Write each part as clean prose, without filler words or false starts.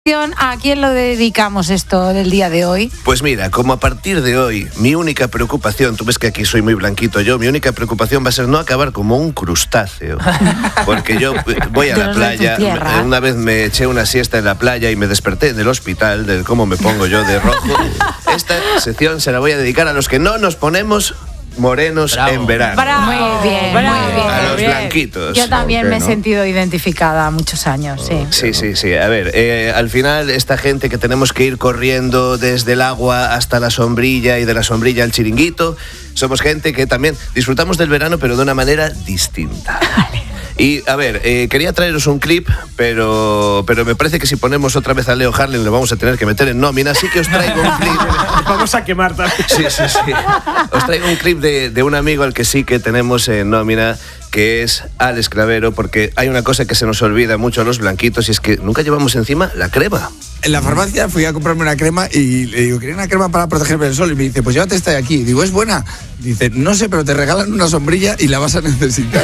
¿A quién lo dedicamos esto del día de hoy? Pues mira, como a partir de hoy, mi única preocupación, tú ves que aquí soy muy blanquito yo, mi única preocupación va a ser no acabar como un crustáceo. Porque yo voy a la playa, una vez me eché una siesta en la playa y me desperté en el hospital de cómo me pongo yo de rojo. Esta sección se la voy a dedicar a los que no nos ponemos morenos en verano. Bravo, muy bien, muy bien. A los blanquitos. Yo también me he sentido identificada muchos años, sí. Sí. A ver, al final esta gente que tenemos que ir corriendo desde el agua hasta la sombrilla y de la sombrilla al chiringuito, somos gente que también disfrutamos del verano pero de una manera distinta. Y a ver, quería traeros un clip, pero me parece que si ponemos otra vez a Leo Harlem lo vamos a tener que meter en nómina, así que os traigo un clip. Vamos a quemar también. Sí. Os traigo un clip de un amigo al que sí que tenemos en nómina, que es Alex Clavero, porque hay una cosa que se nos olvida mucho a los blanquitos y es que nunca llevamos encima la crema. En la farmacia fui a comprarme una crema y le digo, quería una crema para protegerme del sol. Y me dice, pues llévate esta de aquí. Digo, ¿es buena? Dice, no sé, pero te regalan una sombrilla y la vas a necesitar.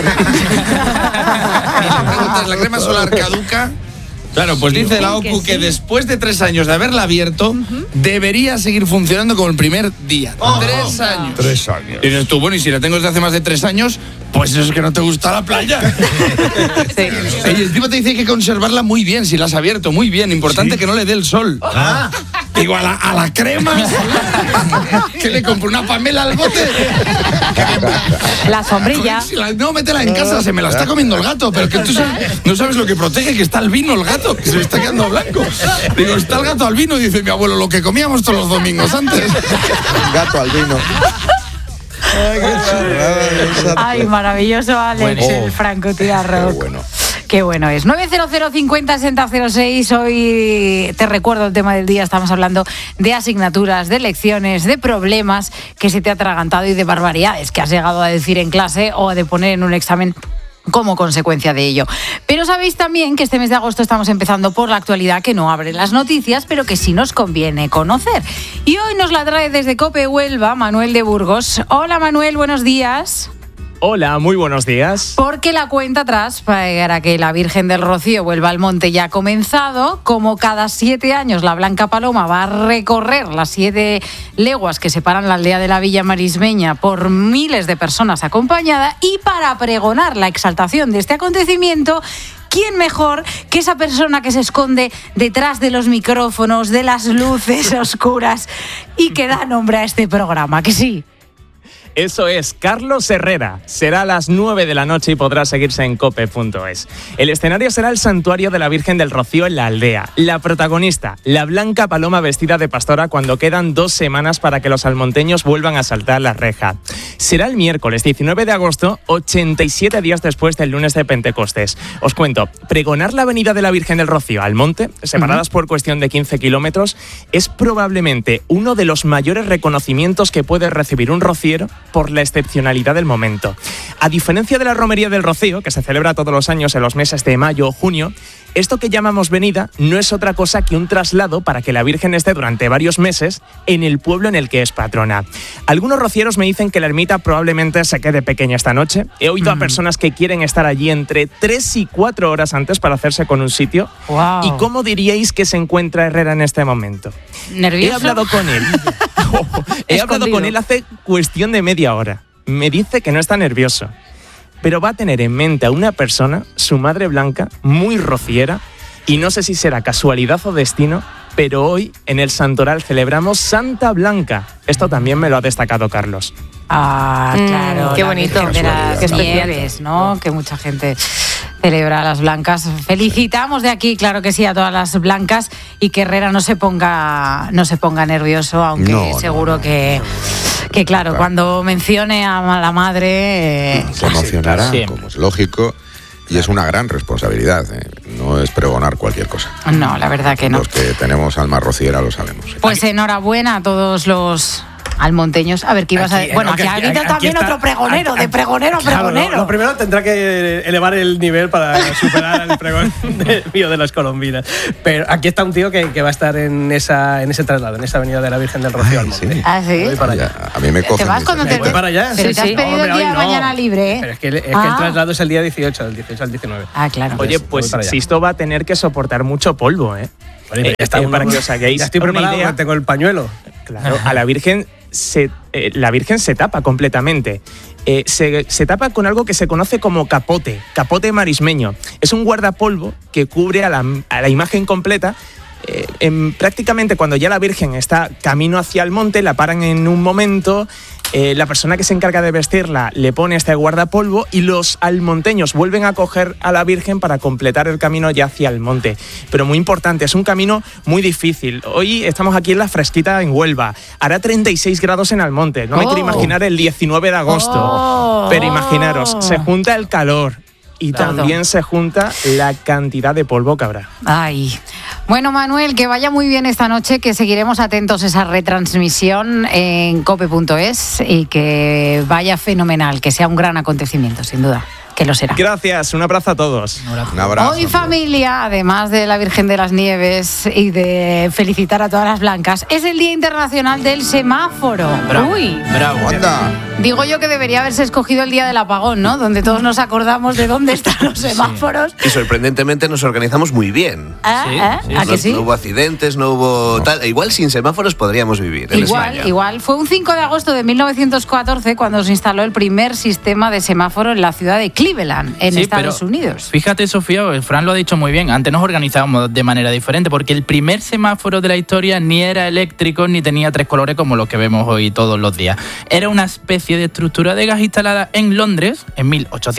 ¿La crema solar caduca? Claro, pues dice la OCU que después de 3 años de haberla abierto, debería seguir funcionando como el primer día. 3 años. 3 años. Y dices tú, bueno, y si la tengo desde hace más de 3 años, pues eso es que no te gusta la playa. Sí. Y encima te dice que hay que conservarla muy bien, si la has abierto, muy bien. Importante que no le dé el sol. Digo, a la crema. Que le compro una Pamela al bote. La sombrilla. No, métela en casa, se me la está comiendo el gato. Pero que tú no sabes lo que protege, que está el vino, el gato, que se me está quedando blanco. Digo, está el gato al vino, dice mi abuelo, lo que comíamos todos los domingos antes. Gato al vino. Ay, maravilloso Alex, el francotiarro. Qué bueno es. 900 50 60 06. Hoy te recuerdo el tema del día. Estamos hablando de asignaturas, de lecciones, de problemas que se te ha atragantado y de barbaridades que has llegado a decir en clase o de poner en un examen como consecuencia de ello. Pero sabéis también que este mes de agosto estamos empezando por la actualidad que no abre las noticias, pero que sí nos conviene conocer. Y hoy nos la trae desde COPE Huelva Manuel de Burgos. Hola Manuel, buenos días. Hola, muy buenos días. Porque la cuenta atrás para que la Virgen del Rocío vuelva al monte ya ha comenzado. Como cada 7 años la Blanca Paloma va a recorrer las 7 leguas que separan la aldea de la Villa Marismeña por miles de personas acompañada, y para pregonar la exaltación de este acontecimiento, ¿quién mejor que esa persona que se esconde detrás de los micrófonos, de las luces oscuras y que da nombre a este programa? ¿Que sí? Eso es, Carlos Herrera. Será a las 9 de la noche y podrá seguirse en cope.es. El escenario será el santuario de la Virgen del Rocío en la aldea. La protagonista, la Blanca Paloma vestida de pastora, cuando quedan 2 semanas para que los almonteños vuelvan a saltar la reja. Será el miércoles 19 de agosto, 87 días después del lunes de Pentecostés. Os cuento, pregonar la venida de la Virgen del Rocío al monte, separadas por cuestión de 15 kilómetros, es probablemente uno de los mayores reconocimientos que puede recibir un rociero por la excepcionalidad del momento. A diferencia de la Romería del Rocío, que se celebra todos los años en los meses de mayo o junio, esto que llamamos venida no es otra cosa que un traslado para que la Virgen esté durante varios meses en el pueblo en el que es patrona. Algunos rocieros me dicen que la ermita probablemente se quede pequeña esta noche. He oído a personas que quieren estar allí entre 3 y 4 horas antes para hacerse con un sitio. Wow. ¿Y cómo diríais que se encuentra Herrera en este momento? ¿Nervioso? He hablado con él. He hablado con él hace cuestión de media hora. Me dice que no está nervioso, pero va a tener en mente a una persona, su madre Blanca, muy rociera, y no sé si será casualidad o destino, pero hoy en el Santoral celebramos Santa Blanca. Esto también me lo ha destacado Carlos. Ah, claro. Qué bonito. De las nieves, ¿no? Que mucha gente celebra a las blancas. Felicitamos de aquí, claro que sí, a todas las blancas, y que Herrera no se ponga nervioso, aunque seguro que claro, cuando mencione a la madre se emocionará, como es lógico. Y es una gran responsabilidad, no es pregonar cualquier cosa. No, la verdad que no. Los que tenemos alma rociera lo sabemos. Pues enhorabuena a todos los almonteños. A ver, ¿qué ibas a decir? Bueno, aquí ha habido también está, otro pregonero, de pregonero a pregonero. Lo primero tendrá que elevar el nivel para superar el pregón mío de las colombinas. Pero aquí está un tío que va a estar en ese traslado, en esa avenida de la Virgen del Rocío al monte. Sí. ¿Ah, sí? Voy para allá. A mí me cogen. ¿Te vas cuando te voy para allá? Pero te has pedido el día de mañana libre, ¿eh? Pero es que el traslado es el día 18, del 18 al 19. Ah, claro. Oye, pues Sisto va a tener que soportar mucho polvo, ¿eh? Para que os hagáis ya estoy preparado, una idea, tengo el pañuelo. Claro, a la Virgen la Virgen se tapa completamente. Se tapa con algo que se conoce como capote marismeño. Es un guardapolvo que cubre a la imagen completa. Prácticamente cuando ya la Virgen está camino hacia el monte, la paran en un momento, la persona que se encarga de vestirla le pone este guardapolvo y los almonteños vuelven a coger a la Virgen para completar el camino ya hacia el monte. Pero muy importante, es un camino muy difícil. Hoy estamos aquí en la fresquita en Huelva, hará 36 grados en Almonte, no me quiero imaginar el 19 de agosto, pero imaginaros, se junta el calor y también se junta la cantidad de polvo que habrá. Ay. Bueno, Manuel, que vaya muy bien esta noche, que seguiremos atentos a esa retransmisión en cope.es y que vaya fenomenal, que sea un gran acontecimiento, sin duda. Que lo será. Gracias, un abrazo a todos. Un abrazo. Hoy, familia, además de la Virgen de las Nieves y de felicitar a todas las blancas, es el Día Internacional del Semáforo. Bravo, Uy. bravo. Anda. Digo yo que debería haberse escogido el día del apagón, ¿no? Donde todos nos acordamos de dónde están los semáforos. Y sorprendentemente nos organizamos muy bien. ¿A que sí? No hubo accidentes, no hubo tal. Igual sin semáforos podríamos vivir en España. Igual. Fue un 5 de agosto de 1914 cuando se instaló el primer sistema de semáforo en la ciudad de Cleveland, en Estados Unidos. Fíjate, Sofía, Fran lo ha dicho muy bien. Antes nos organizábamos de manera diferente porque el primer semáforo de la historia ni era eléctrico ni tenía 3 colores como los que vemos hoy todos los días. Era una especie de estructura de gas instalada en Londres en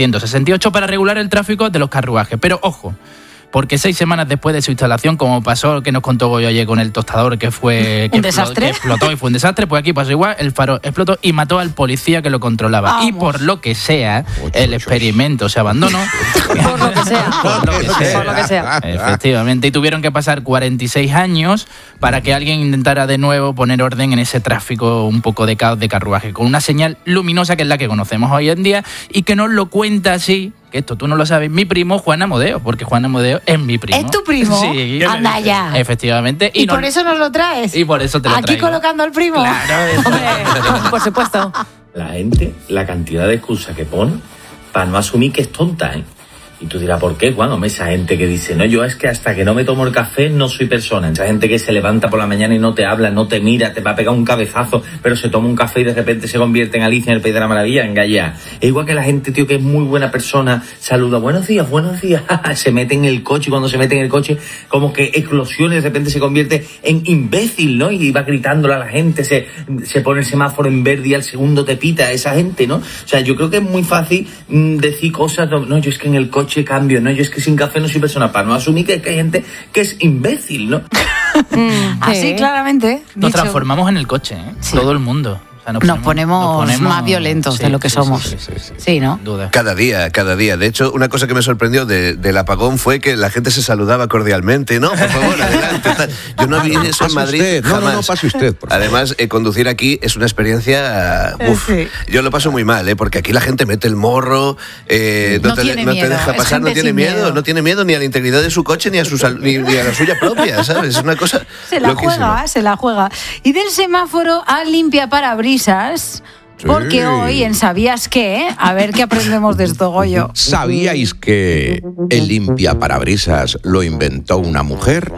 1868 para regular el tráfico de los carruajes. Pero ojo, porque 6 semanas después de su instalación, como pasó, que nos contó Goyo ayer con el tostador, que fue ¿Un desastre? Que explotó y fue un desastre, pues aquí pasó igual, el faro explotó y mató al policía que lo controlaba. Vamos. Y por lo que sea, el experimento se abandonó. Por lo que sea. Por lo que sea. Efectivamente, y tuvieron que pasar 46 años para que alguien intentara de nuevo poner orden en ese tráfico un poco de caos de carruaje, con una señal luminosa que es la que conocemos hoy en día y que nos lo cuenta así, que esto tú no lo sabes, mi primo Juan Amodeo, porque Juan Amodeo es mi primo. ¿Es tu primo? Sí. Anda ya. Efectivamente. ¿Y por eso nos lo traes? Y por eso te lo Aquí traigo. colocando al primo. Claro. Hombre, por supuesto. La gente, la cantidad de excusas que pone para no asumir que es tonta, ¿eh? Y tú dirás, ¿por qué? Bueno, esa gente que dice, no, yo es que hasta que no me tomo el café no soy persona. Esa gente que se levanta por la mañana y no te habla, no te mira, te va a pegar un cabezazo, pero se toma un café y de repente se convierte en Alicia en el País de la Maravilla, en Gallá. Es igual que la gente, tío, que es muy buena persona, saluda, buenos días, se mete en el coche y cuando se mete en el coche como que eclosiona y de repente se convierte en imbécil, ¿no? Y va gritándole a la gente, se pone el semáforo en verde y al segundo te pita esa gente, ¿no? O sea, yo creo que es muy fácil decir cosas, no, yo es que en el coche cambio, no, yo es que sin café no soy persona, para no asumir que hay gente que es imbécil, ¿no? Así claramente. Nos dicho. transformamos en el coche, ¿eh? Sí. Todo el mundo. O sea, Nos ponemos más violentos de lo que somos. Sí, ¿no? Duda. Cada día. De hecho, una cosa que me sorprendió del apagón fue que la gente se saludaba cordialmente. No, por favor, adelante. Tal. Yo no vi eso en Madrid. Usted. Jamás. No, pase usted. Por favor. Además, conducir aquí es una experiencia. Sí. Yo lo paso muy mal, porque aquí la gente mete el morro, no te deja pasar, no tiene miedo. No tiene miedo ni a la integridad de su coche ni a ni a la suya propia, ¿sabes? Es una cosa. Se la loquísima. se la juega. Y del semáforo al limpiaparabrisas. Porque hoy en ¿Sabías qué? A ver qué aprendemos de esto, Goyo. ¿Sabíais que el limpiaparabrisas lo inventó una mujer?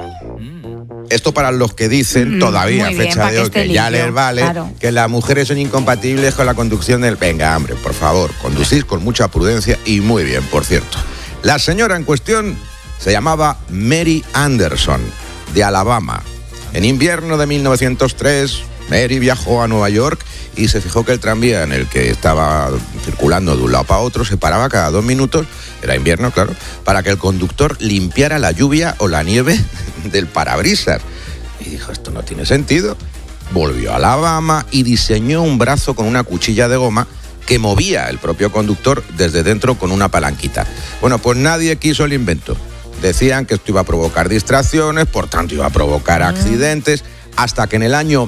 Esto para los que dicen todavía, muy bien, fecha para de que hoy, esté que ya limpio, les vale, claro. que las mujeres son incompatibles con la conducción del... Venga, hombre, por favor, conducís con mucha prudencia y muy bien, por cierto. La señora en cuestión se llamaba Mary Anderson, de Alabama. En invierno de 1903, Mary viajó a Nueva York y se fijó que el tranvía en el que estaba circulando de un lado para otro se paraba cada 2 minutos, era invierno, claro, para que el conductor limpiara la lluvia o la nieve del parabrisas. Y dijo, esto no tiene sentido. Volvió a Alabama y diseñó un brazo con una cuchilla de goma que movía el propio conductor desde dentro con una palanquita. Bueno, pues nadie quiso el invento. Decían que esto iba a provocar distracciones, por tanto iba a provocar accidentes, hasta que en el año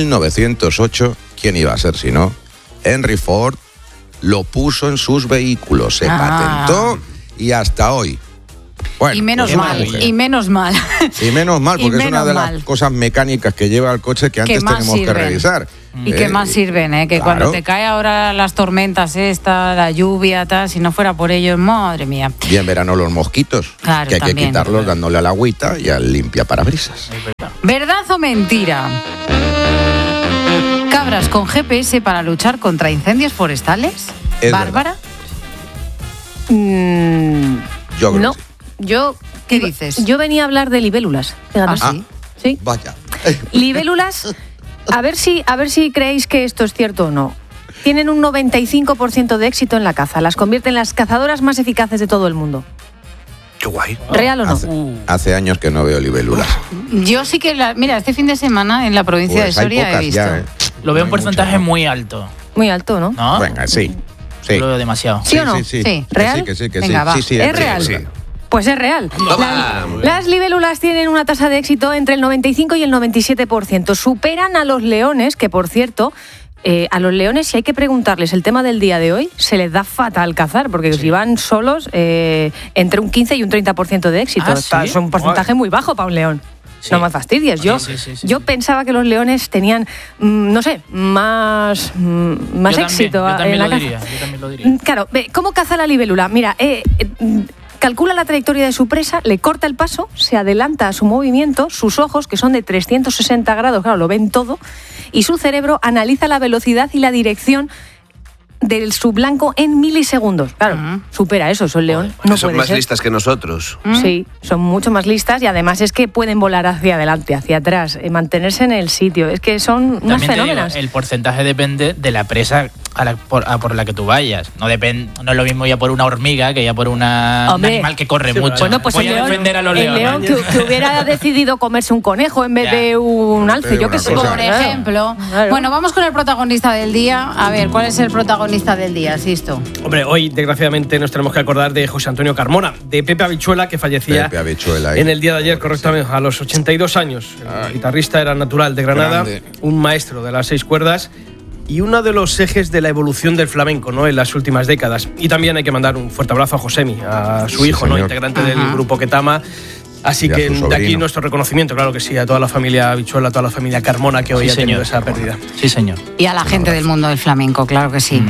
1908, ¿quién iba a ser si no? Henry Ford lo puso en sus vehículos, se patentó y hasta hoy. Bueno, y menos pues mal, mujer. y menos mal. Y menos mal, porque es una de las mal. cosas mecánicas que lleva el coche que antes más tenemos sirven. que revisar. Y que más sirven, que cuando te cae ahora las tormentas la lluvia, tal, si no fuera por ello, madre mía. Y en verano los mosquitos, claro, que hay que quitarlos dándole a la agüita y al limpiaparabrisas. ¿Verdad o mentira? ¿Cabras con GPS para luchar contra incendios forestales? ¿Bárbara? Yo creo no. que sí. ¿Qué dices? Yo venía a hablar de libélulas. ¿Sí? ¿Sí? Vaya. Libélulas, a ver si creéis que esto es cierto o no. Tienen un 95% de éxito en la caza. Las convierten en las cazadoras más eficaces de todo el mundo. Qué guay. ¿Real o no? Hace años que no veo libélulas. Yo sí que, mira, este fin de semana en la provincia de Soria he visto. Ya, Lo veo un porcentaje muy alto. Muy alto, ¿no? ¿No? Venga, sí. Lo veo demasiado. ¿Sí o no? Sí. ¿Real? Que sí. Venga, va. Sí, ¿Es real? Sí. Pues es real. Las libélulas tienen una tasa de éxito entre el 95 y el 97%. Superan a los leones, que por cierto, a los leones, si hay que preguntarles el tema del día de hoy, se les da fatal cazar, porque si van solos, entre un 15 y un 30% de éxito. Es un porcentaje muy bajo para un león. Sí. No me fastidies. Yo pensaba que los leones tenían, no sé, más éxito en la caza. Yo también lo diría. Claro, ¿cómo caza la libélula? Mira, calcula la trayectoria de su presa, le corta el paso, se adelanta a su movimiento, sus ojos, que son de 360 grados, claro, lo ven todo, y su cerebro analiza la velocidad y la dirección del su blanco en milisegundos. Claro, supera eso, son león. No son más listas que nosotros. Sí, son mucho más listas y además es que pueden volar hacia adelante, hacia atrás, mantenerse en el sitio. Es que son unas fenómenas. El porcentaje depende de la presa por la que tú vayas. No es lo mismo ya por una hormiga que ya por un animal que corre mucho. Bueno, pues voy a defender a los leones. El león que hubiera decidido comerse un conejo en vez de un alce, yo qué sé. Por ejemplo. Claro. Bueno, vamos con el protagonista del día. A ver, ¿cuál es el protagonista del día, Sisto? Hombre, hoy desgraciadamente nos tenemos que acordar de José Antonio Carmona, de Pepe Habichuela, que fallecía en el día de ayer, correctamente, a los 82 años. El guitarrista era natural de Granada, un maestro de las 6 cuerdas y uno de los ejes de la evolución del flamenco, ¿no?, en las últimas décadas. Y también hay que mandar un fuerte abrazo a Josemi, a su hijo, ¿no?, integrante del grupo Ketama. Así que de aquí nuestro reconocimiento, claro que sí, a toda la familia Habichuela, a toda la familia Carmona que hoy ha tenido esa pérdida. Sí, señor. Y a la gente del mundo del flamenco, claro que sí.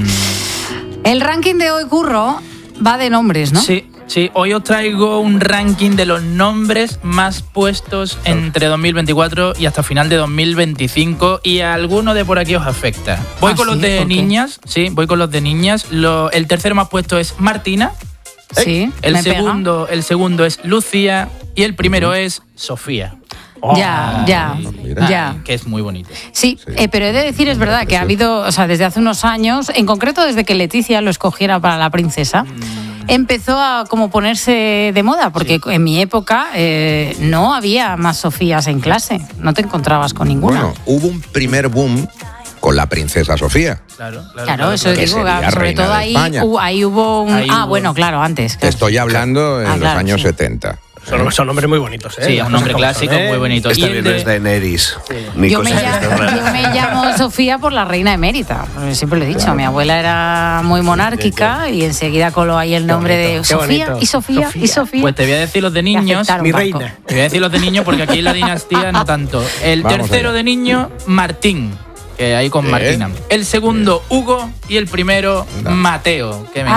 El ranking de hoy, Curro, va de nombres, ¿no? Sí, hoy os traigo un ranking de los nombres más puestos entre 2024 y hasta final de 2025 y a alguno de por aquí os afecta. Voy con los de niñas, voy con los de niñas. El tercero más puesto es Martina. Sí, el segundo es Lucía y el primero es Sofía. Ya. Que es muy bonito. Sí, pero he de decir, es verdad, que ha habido, o sea, desde hace unos años, en concreto desde que Leticia lo escogiera para la princesa, empezó a como ponerse de moda, porque en mi época no había más Sofías en clase, no te encontrabas con ninguna. Bueno, hubo un primer boom con la princesa Sofía. Claro, eso digo, sobre todo ahí hubo un... bueno, claro, antes. Te estoy hablando en los años 70. Son nombres muy bonitos, Sí, un nombre clásico muy bonito. Esta bien es Daenerys. Yo me llamo Sofía por la reina emérita. Siempre lo he dicho, mi abuela era muy monárquica y enseguida coló ahí el nombre de Sofía y Sofía y Sofía. Pues te voy a decir los de niños, mi reina. Te voy a decir los de niños porque aquí en la dinastía no tanto. El tercero de niño, Martín. Que ahí con Martina. El segundo, Hugo, y el primero, Mateo, que me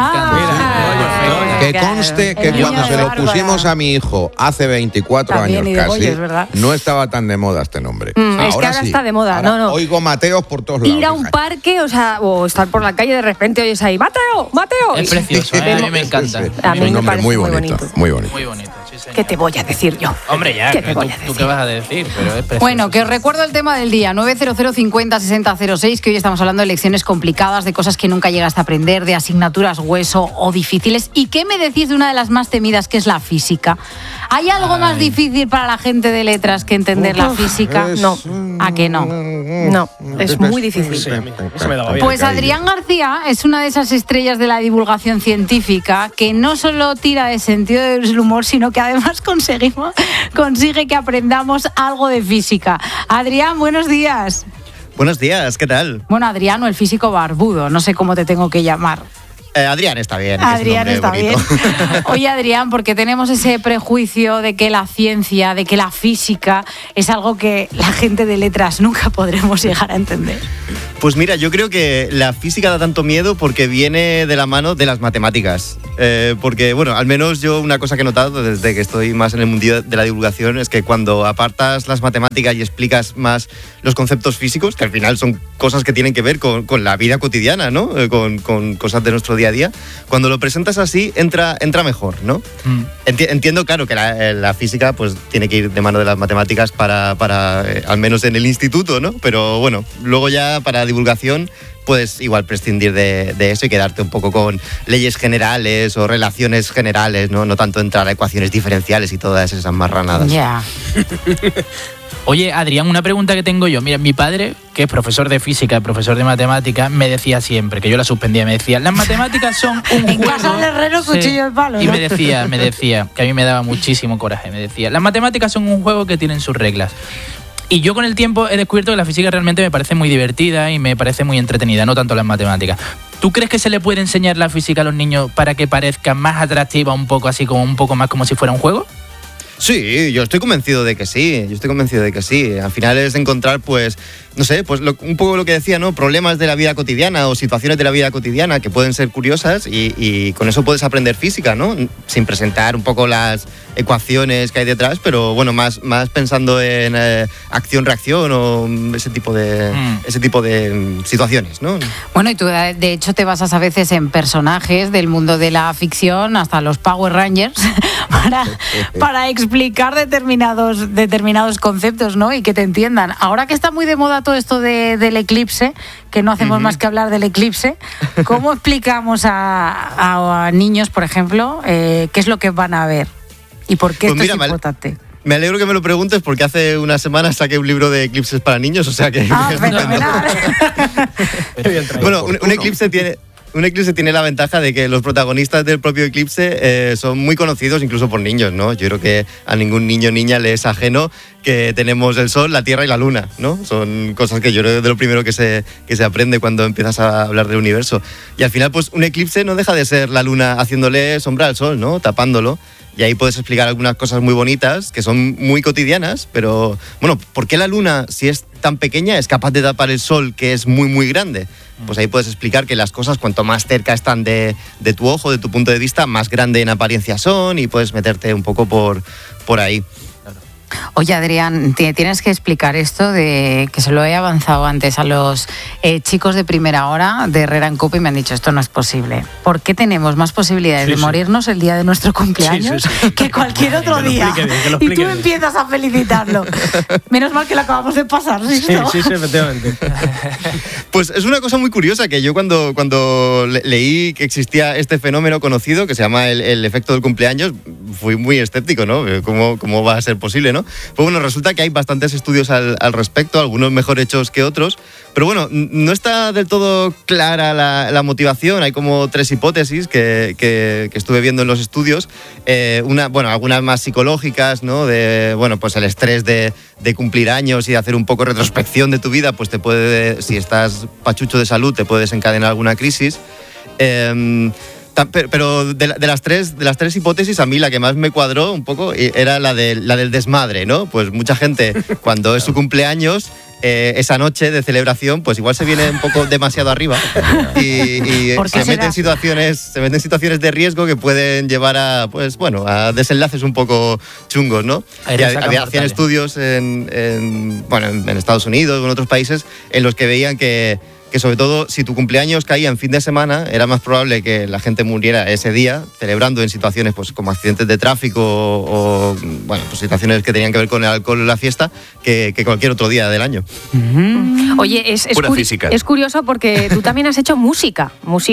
encanta. Que conste que cuando se lo pusimos a mi hijo hace 24 años casi, no estaba tan de moda este nombre. Es que ahora está de moda. No. Oigo Mateos por todos lados. Ir a un parque, o estar por la calle, de repente oyes ahí, ¡Mateo! Es precioso, a mí me encanta. A mí me parece muy bonito. Muy bonito. ¿Qué te voy a decir yo? Hombre, ya, ¿tú qué vas a decir? Pero es precioso. Bueno, que os recuerdo el tema del día, 900 50 60 06, que hoy estamos hablando de lecciones complicadas, de cosas que nunca llegaste a aprender, de asignaturas hueso o difíciles. ¿Y qué me decís de una de las más temidas, que es la física? ¿Hay algo más difícil para la gente de letras que entender la física? No. ¿A que no? No, es muy difícil. Sí, eso me daba bien. Pues Adrián García es una de esas estrellas de la divulgación científica que no solo tira de sentido del humor, sino que además consigue que aprendamos algo de física. Adrián, buenos días. Buenos días, ¿qué tal? Bueno, Adrián, o el físico barbudo, no sé cómo te tengo que llamar. Adrián está bien. Adrián está bien. Oye, Adrián, porque tenemos ese prejuicio de que la ciencia, de que la física es algo que la gente de letras nunca podremos llegar a entender. Pues mira, yo creo que la física da tanto miedo porque viene de la mano de las matemáticas. Porque, bueno, al menos yo una cosa que he notado desde que estoy más en el mundillo de la divulgación es que cuando apartas las matemáticas y explicas más los conceptos físicos, que al final son cosas que tienen que ver con la vida cotidiana, ¿no? Con cosas de nuestro día a día, cuando lo presentas así entra mejor, ¿no? Entiendo, claro, que la física pues tiene que ir de mano de las matemáticas para al menos en el instituto, ¿no? Pero bueno, luego ya para divulgación puedes igual prescindir de eso y quedarte un poco con leyes generales o relaciones generales, ¿no? No tanto entrar a ecuaciones diferenciales y todas esas marranadas. Ya. Oye, Adrián, una pregunta que tengo yo. Mira, mi padre, que es profesor de física, profesor de matemáticas, me decía siempre, que yo la suspendía, me decía, las matemáticas son un juego... En casa del herrero, cuchillo de palo, ¿no? Y me decía, que a mí me daba muchísimo coraje, me decía, las matemáticas son un juego que tienen sus reglas. Y yo con el tiempo he descubierto que la física realmente me parece muy divertida y me parece muy entretenida, no tanto las matemáticas. ¿Tú crees que se le puede enseñar la física a los niños para que parezca más atractiva, un poco así, como un poco más como si fuera un juego? Sí, yo estoy convencido de que sí, Al final es encontrar, pues, no sé, pues un poco lo que decía, ¿no? Problemas de la vida cotidiana o situaciones de la vida cotidiana que pueden ser curiosas y con eso puedes aprender física, ¿no? Sin presentar un poco las ecuaciones que hay detrás, pero bueno, más pensando en acción-reacción o ese tipo de situaciones, ¿no? Bueno, y tú de hecho te basas a veces en personajes del mundo de la ficción, hasta los Power Rangers, para explicar determinados conceptos, ¿no? Y que te entiendan. Ahora que está muy de moda todo esto del eclipse, que no hacemos más que hablar del eclipse, ¿cómo explicamos a niños, por ejemplo, qué es lo que van a ver? ¿Y por qué esto es importante? Me alegro que me lo preguntes porque hace unas semanas saqué un libro de eclipses para niños, o sea que... fenomenal. Bueno, un eclipse tiene la ventaja de que los protagonistas del propio eclipse son muy conocidos incluso por niños, ¿no? Yo creo que a ningún niño o niña le es ajeno que tenemos el Sol, la Tierra y la Luna, ¿no? Son cosas que yo creo que es de lo primero que se aprende cuando empiezas a hablar del universo. Y al final, pues un eclipse no deja de ser la Luna haciéndole sombra al Sol, ¿no? Tapándolo. Y ahí puedes explicar algunas cosas muy bonitas, que son muy cotidianas, pero, bueno, ¿por qué la Luna, si es tan pequeña, es capaz de tapar el Sol, que es muy, muy grande? Pues ahí puedes explicar que las cosas, cuanto más cerca están de tu ojo, de tu punto de vista, más grande en apariencia son, y puedes meterte un poco por ahí. Oye, Adrián, tienes que explicar esto de que se lo he avanzado antes a los chicos de primera hora de Herrera en Cope y me han dicho esto no es posible. ¿Por qué tenemos más posibilidades de morirnos el día de nuestro cumpleaños que cualquier otro día? Y tú empiezas a felicitarlo. Menos mal que lo acabamos de pasar, ¿sí? Sí, efectivamente. Pues es una cosa muy curiosa que yo cuando leí que existía este fenómeno conocido que se llama el efecto del cumpleaños, fui muy escéptico, ¿no? ¿Cómo va a ser posible, no? Pues bueno, resulta que hay bastantes estudios al respecto, algunos mejor hechos que otros, pero bueno, no está del todo clara la motivación. Hay como 3 hipótesis que estuve viendo en los estudios, algunas más psicológicas, ¿no? Pues el estrés de cumplir años y hacer un poco retrospección de tu vida, pues te puede, si estás pachucho de salud, te puede desencadenar alguna crisis. Pero de las tres hipótesis, a mí la que más me cuadró un poco era la del desmadre, ¿no? Pues mucha gente, cuando es su cumpleaños, esa noche de celebración, pues igual se viene un poco demasiado arriba y se mete en situaciones de riesgo que pueden llevar a desenlaces un poco chungos, ¿no? Hacían estudios en Estados Unidos o en otros países en los que veían que sobre todo si tu cumpleaños caía en fin de semana, era más probable que la gente muriera ese día, celebrando en situaciones pues como accidentes de tráfico o pues situaciones que tenían que ver con el alcohol en la fiesta, que cualquier otro día del año. Oye, es curioso porque tú también has hecho música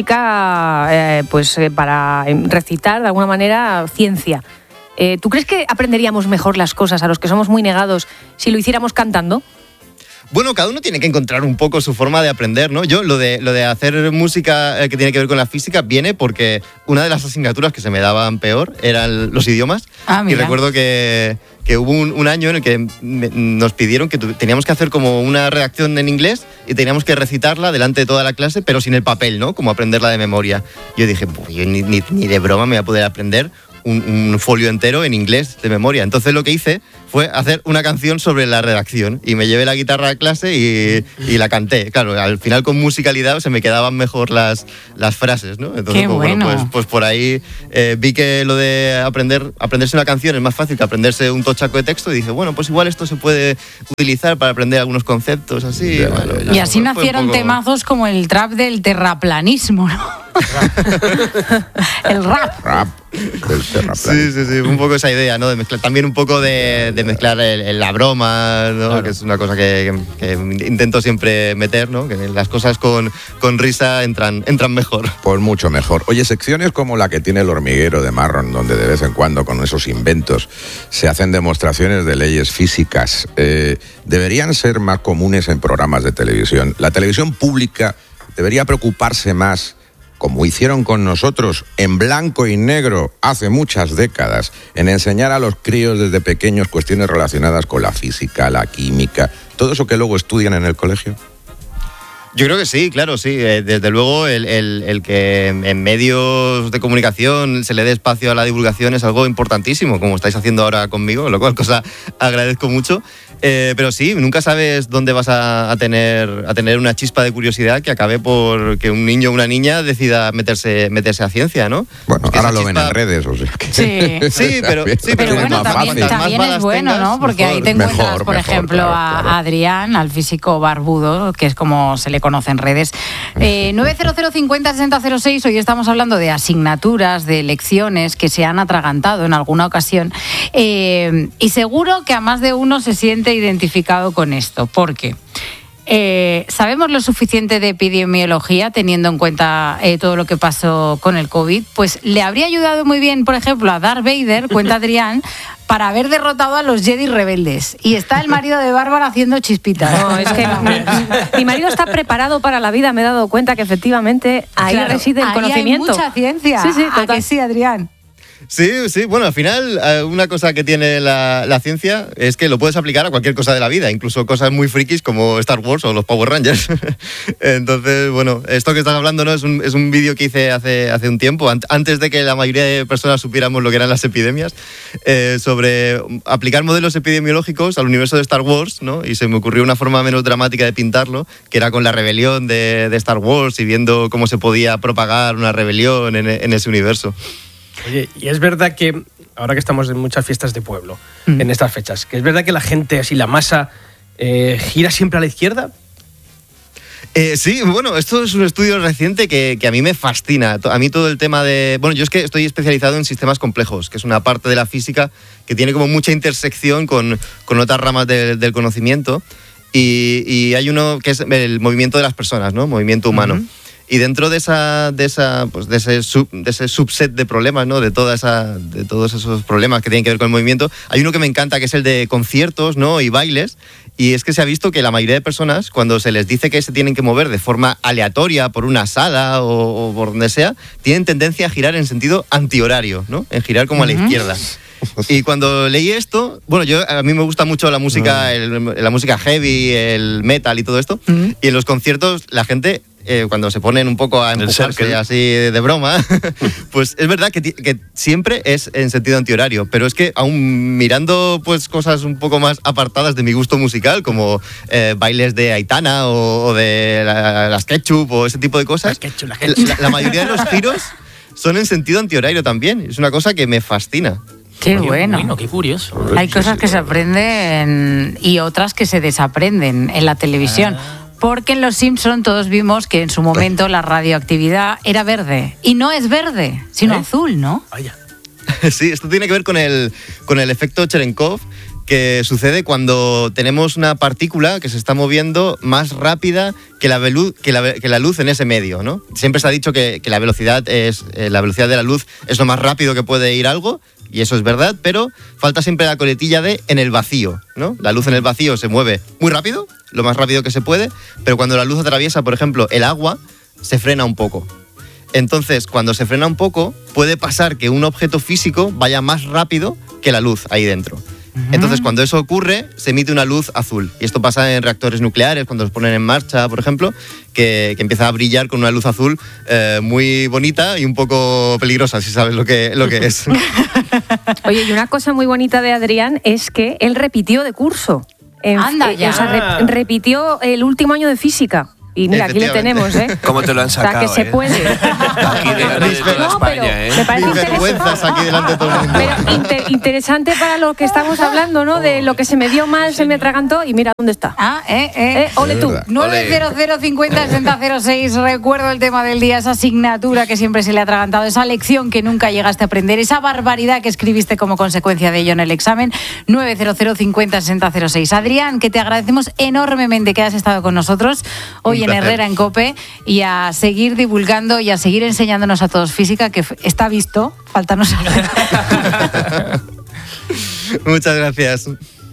para recitar de alguna manera ciencia. ¿Tú crees que aprenderíamos mejor las cosas a los que somos muy negados si lo hiciéramos cantando? Bueno, cada uno tiene que encontrar un poco su forma de aprender, ¿no? Yo lo de hacer música que tiene que ver con la física viene porque una de las asignaturas que se me daban peor eran los idiomas. Y recuerdo que hubo un año en el que nos pidieron que teníamos que hacer como una redacción en inglés y teníamos que recitarla delante de toda la clase, pero sin el papel, ¿no? Como aprenderla de memoria. Yo dije, pues yo ni de broma me voy a poder aprender un folio entero en inglés de memoria. Entonces lo que hice fue hacer una canción sobre la redacción y me llevé la guitarra a clase y la canté. Claro, al final con musicalidad se me quedaban mejor las frases, ¿no? Entonces, Qué bueno. pues por ahí vi que lo de aprenderse una canción es más fácil que aprenderse un tochaco de texto y dije, bueno, pues igual esto se puede utilizar para aprender algunos conceptos así. Y así nacieron temazos como el trap del terraplanismo, ¿no? El rap. Sí, un poco esa idea, ¿no? De mezclar, también un poco de mezclar la broma, ¿no? Claro. Que es una cosa que intento siempre meter, ¿no? Que las cosas con risa entran mejor. Pues mucho mejor. Oye, secciones como la que tiene El Hormiguero de Marron, donde de vez en cuando con esos inventos se hacen demostraciones de leyes físicas, deberían ser más comunes en programas de televisión. La televisión pública debería preocuparse más, como hicieron con nosotros en blanco y negro hace muchas décadas, en enseñar a los críos desde pequeños cuestiones relacionadas con la física, la química, todo eso que luego estudian en el colegio. Yo creo que sí, claro, sí. Desde luego el que en medios de comunicación se le dé espacio a la divulgación es algo importantísimo, como estáis haciendo ahora conmigo, lo cual cosa agradezco mucho. Pero sí, nunca sabes dónde vas a tener una chispa de curiosidad que acabe por que un niño o una niña decida meterse a ciencia, ¿no? Bueno, porque ahora lo ven en redes, o sea que... Sí, pero bueno, también es bueno, ¿no? Porque ahí te encuentras, por ejemplo, claro. A Adrián, al físico barbudo, que es como se le conoce en redes. 900 50 60 06, hoy estamos hablando de asignaturas, de lecciones que se han atragantado en alguna ocasión. Y seguro que a más de uno se siente identificado con esto, porque ¿sabemos lo suficiente de epidemiología teniendo en cuenta todo lo que pasó con el COVID? Pues le habría ayudado muy bien, por ejemplo, a Darth Vader, cuenta Adrián, para haber derrotado a los Jedi rebeldes. Y está el marido de Bárbara haciendo chispitas. No, es que mi marido está preparado para la vida, me he dado cuenta que efectivamente ahí reside el conocimiento. Hay mucha ciencia. Sí, ¿A que sí, Adrián? Sí, bueno, al final una cosa que tiene la ciencia es que lo puedes aplicar a cualquier cosa de la vida, incluso cosas muy frikis como Star Wars o los Power Rangers. Entonces, bueno, esto que estás hablando, ¿no? Es un vídeo que hice hace un tiempo, antes de que la mayoría de personas supiéramos lo que eran las epidemias, sobre aplicar modelos epidemiológicos al universo de Star Wars, ¿no? Y se me ocurrió una forma menos dramática de pintarlo, que era con la rebelión de Star Wars y viendo cómo se podía propagar una rebelión en ese universo. Oye, y es verdad que, ahora que estamos en muchas fiestas de pueblo, en estas fechas, que es verdad que la gente, así la masa, gira siempre a la izquierda. Sí, bueno, esto es un estudio reciente que a mí me fascina. A mí todo el tema de... Bueno, yo es que estoy especializado en sistemas complejos, que es una parte de la física que tiene como mucha intersección con otras ramas del conocimiento. Y hay uno que es el movimiento de las personas, ¿no? Movimiento humano. Y dentro de ese subset de problemas, ¿no? De todos esos problemas que tienen que ver con el movimiento, hay uno que me encanta, que es el de conciertos, ¿no? Y bailes. Y es que se ha visto que la mayoría de personas, cuando se les dice que se tienen que mover de forma aleatoria por una sala o por donde sea, tienen tendencia a girar en sentido antihorario, ¿no? En girar como a la izquierda. Y cuando leí esto, bueno, a mí me gusta mucho la música, la música heavy, el metal y todo esto. Y en los conciertos la gente, cuando se ponen un poco a empujarse así de broma, pues es verdad que siempre es en sentido antihorario. Pero es que aún mirando pues cosas un poco más apartadas de mi gusto musical, como bailes de Aitana o de las Ketchup o ese tipo de cosas, la mayoría de los giros son en sentido antihorario también. Es una cosa que me fascina. Qué bueno, qué curioso. Hay cosas que se aprenden y otras que se desaprenden en la televisión. Porque en Los Simpson todos vimos que en su momento la radioactividad era verde. Y no es verde, sino azul, ¿no? Vaya. Sí, esto tiene que ver con el efecto Cherenkov, que sucede cuando tenemos una partícula que se está moviendo más rápida que la luz en ese medio, ¿no? Siempre se ha dicho que la velocidad de la luz es lo más rápido que puede ir algo, y eso es verdad, pero falta siempre la coletilla de en el vacío, ¿no? La luz en el vacío se mueve muy rápido lo más rápido que se puede, pero cuando la luz atraviesa, por ejemplo, el agua, se frena un poco. Entonces, cuando se frena un poco, puede pasar que un objeto físico vaya más rápido que la luz ahí dentro. Entonces, cuando eso ocurre, se emite una luz azul. Y esto pasa en reactores nucleares, cuando los ponen en marcha, por ejemplo, que empieza a brillar con una luz azul muy bonita y un poco peligrosa, si sabes lo que es. Oye, y una cosa muy bonita de Adrián es que él repitió de curso. Anda ya. O sea, repitió el último año de física. Y mira, aquí le tenemos, ¿eh? ¿Cómo te lo han sacado? O sea, que se puede. Aquí delante de toda España, ¿eh? Me parece vergüenzas aquí delante de todo el mundo. Pero interesante para lo que estamos hablando, ¿no? De lo que se me dio mal, se me atragantó y mira dónde está. Ole tú. 900506006. Recuerdo el tema del día, esa asignatura que siempre se le ha atragantado, esa lección que nunca llegaste a aprender, esa barbaridad que escribiste como consecuencia de ello en el examen. 900506006. Adrián, que te agradecemos enormemente que hayas estado con nosotros hoy en Herrera en COPE, y a seguir divulgando y a seguir enseñándonos a todos física, que está visto, falta no saber. Muchas gracias.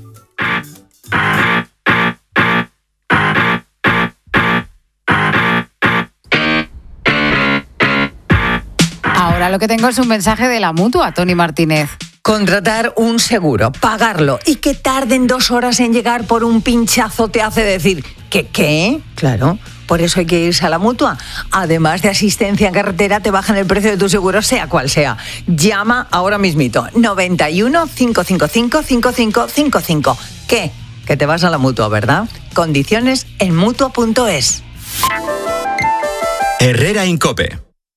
Ahora lo que tengo es un mensaje de la Mutua, Tony Martínez. Contratar un seguro, pagarlo y que tarden 2 horas en llegar por un pinchazo te hace decir ¿que qué? Claro, por eso hay que irse a la Mutua. Además de asistencia en carretera, te bajan el precio de tu seguro, sea cual sea. Llama ahora mismito, 91 555 5555. ¿Qué? Que te vas a la Mutua, ¿verdad? Condiciones en Mutua.es. Herrera en COPE.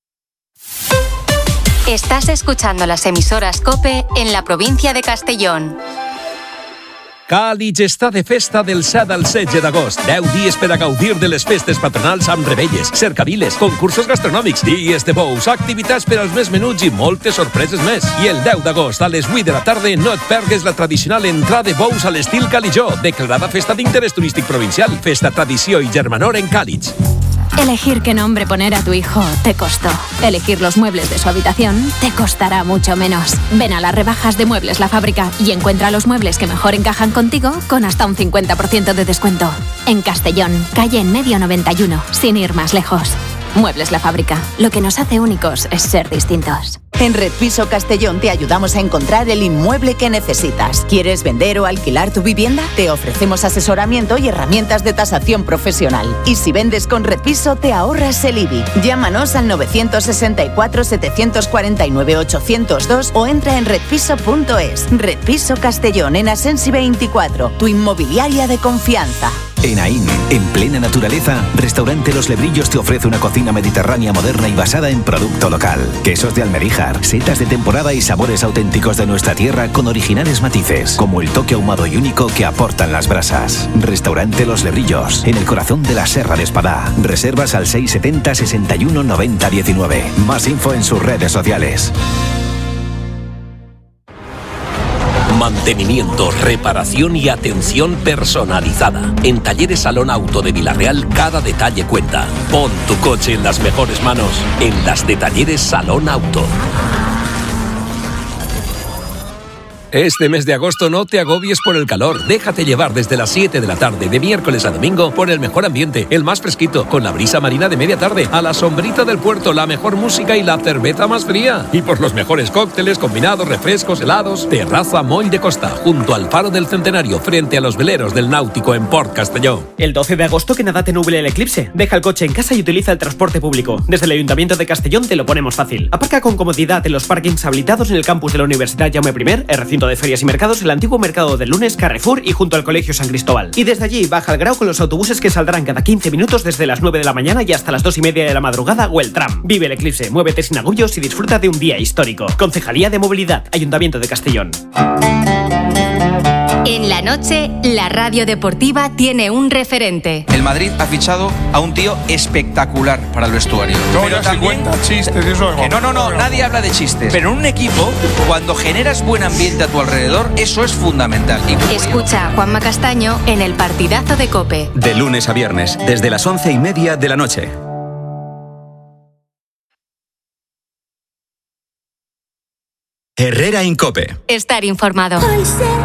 Estás escuchando las emisoras COPE en la provincia de Castellón. Càlig està de festa del 7 al 16 d'agost. 10 dies per a gaudir de les festes patronals amb revetlles, cercaviles, concursos gastronòmics, dies de bous, activitats per als més menuts i moltes sorpreses més. I el 10 d'agost a les 8 de la tarda no et pergues la tradicional entrada de bous a l'estil Calijó, declarada festa d'interès turístic provincial, festa tradició i germanor en Càlig. Elegir qué nombre poner a tu hijo te costó. Elegir los muebles de su habitación te costará mucho menos. Ven a las rebajas de Muebles La Fábrica y encuentra los muebles que mejor encajan contigo con hasta un 50% de descuento. En Castellón, calle en Medio 91, sin ir más lejos. Muebles La Fábrica. Lo que nos hace únicos es ser distintos. En Red Piso Castellón te ayudamos a encontrar el inmueble que necesitas. ¿Quieres vender o alquilar tu vivienda? Te ofrecemos asesoramiento y herramientas de tasación profesional. Y si vendes con Red Piso, te ahorras el IBI. Llámanos al 964 749 802 o entra en redpiso.es. Red Piso Castellón, en Asensi 24, tu inmobiliaria de confianza. En Aín, en plena naturaleza, Restaurante Los Lebrillos te ofrece una cocina mediterránea moderna y basada en producto local. Quesos de Almeríjar, setas de temporada y sabores auténticos de nuestra tierra con originales matices, como el toque ahumado y único que aportan las brasas. Restaurante Los Lebrillos, en el corazón de la Serra de Espadá. Reservas al 670 61 90 19. Más info en sus redes sociales. Mantenimiento, reparación y atención personalizada. En Talleres Salón Auto de Villarreal cada detalle cuenta. Pon tu coche en las mejores manos, en las de Talleres Salón Auto. Este mes de agosto no te agobies por el calor. Déjate llevar desde las 7 de la tarde, de miércoles a domingo, por el mejor ambiente, el más fresquito, con la brisa marina de media tarde, a la sombrita del puerto, la mejor música y la cerveza más fría. Y por los mejores cócteles, combinados, refrescos, helados. Terraza Moll de Costa, junto al Faro del Centenario, frente a los veleros del Náutico en Port Castelló. El 12 de agosto que nada te nuble el eclipse. Deja el coche en casa y utiliza el transporte público. Desde el Ayuntamiento de Castellón te lo ponemos fácil. Aparca con comodidad en los parkings habilitados en el campus de la Universidad Jaume I, el recinto de ferias y mercados, el antiguo mercado del lunes, Carrefour y junto al Colegio San Cristóbal. Y desde allí baja al Grau con los autobuses que saldrán cada 15 minutos desde las 9 de la mañana y hasta las 2:30 de la madrugada, o el tram. Vive el eclipse, muévete sin agobios y disfruta de un día histórico. Concejalía de Movilidad, Ayuntamiento de Castellón. En la noche, la radio deportiva tiene un referente. El Madrid ha fichado a un tío espectacular para el vestuario. Pero también chistes y eso. Que no, nadie habla de chistes. Pero en un equipo, cuando generas buen ambiente a tu alrededor, eso es fundamental. Escucha a Juanma Castaño en el partidazo de COPE. De lunes a viernes, desde las 11:30 de la noche. Herrera en COPE. Estar informado. Hoy será